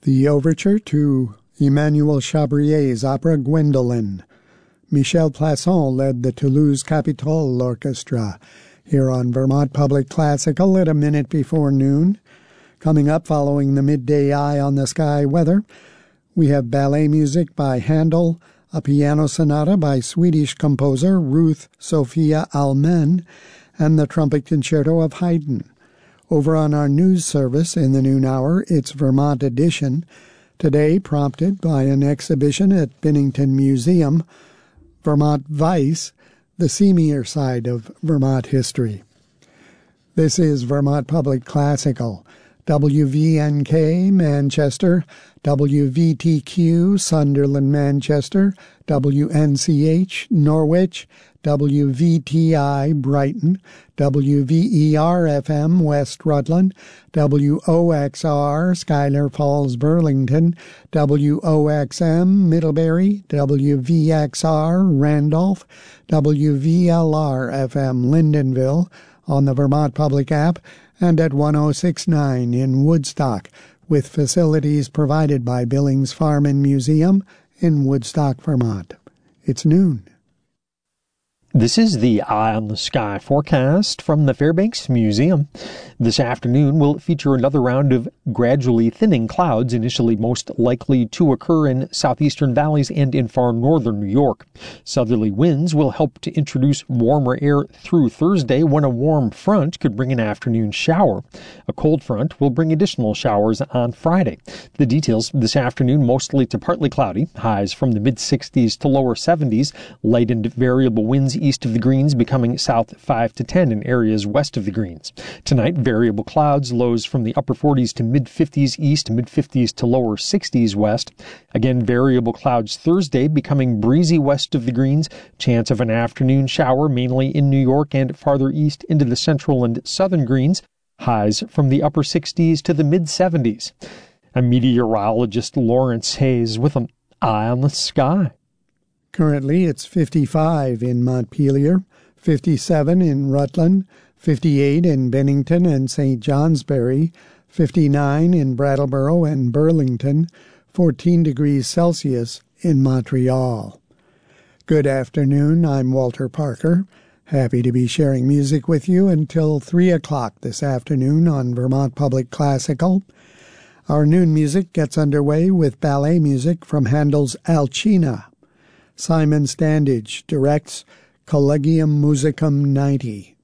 The overture to Emmanuel Chabrier's opera Gwendolen. Michel Plasson led the Toulouse Capitole Orchestra here on Vermont Public Classical at a minute before noon. Coming up following the midday eye on the sky weather, we have ballet music by Handel, a piano sonata by Swedish composer Ruth Sophia Almen, and the trumpet concerto of Haydn. Over on our news service in the noon hour, it's Vermont Edition, today prompted by an exhibition at Bennington Museum, Vermont Vice, the seamier side of Vermont history. This is Vermont Public Classical, WVNK Manchester, WVTQ Sunderland Manchester, WNCH Norwich, WVTI Brighton, WVER-FM West Rutland, WOXR Schuyler Falls Burlington, WOXM Middlebury, WVXR Randolph, WVLR-FM Lyndonville on the Vermont Public app, and at 106.9 in Woodstock, with facilities provided by Billings Farm and Museum in Woodstock, Vermont. It's noon. This is the Eye on the Sky forecast from the Fairbanks Museum. This afternoon will feature another round of gradually thinning clouds, initially most likely to occur in southeastern valleys and in far northern New York. Southerly winds will help to introduce warmer air through Thursday, when a warm front could bring an afternoon shower. A cold front will bring additional showers on Friday. The details this afternoon: mostly to partly cloudy, highs from the mid-60s to lower 70s, light and variable winds east of the Greens, becoming south 5 to 10 in areas west of the Greens. Tonight, variable clouds, lows from the upper 40s to mid-50s east, mid-50s to lower 60s west. Again, variable clouds Thursday, becoming breezy west of the Greens. Chance of an afternoon shower, mainly in New York and farther east into the central and southern Greens. Highs from the upper 60s to the mid-70s. I'm meteorologist Lawrence Hayes with an Eye on the Sky. Currently, it's 55 in Montpelier, 57 in Rutland, 58 in Bennington and St. Johnsbury, 59 in Brattleboro and Burlington, 14 degrees Celsius in Montreal. Good afternoon, I'm Walter Parker. Happy to be sharing music with you until 3 o'clock this afternoon on Vermont Public Classical. Our noon music gets underway with ballet music from Handel's Alcina. Simon Standage directs Collegium Musicum 90.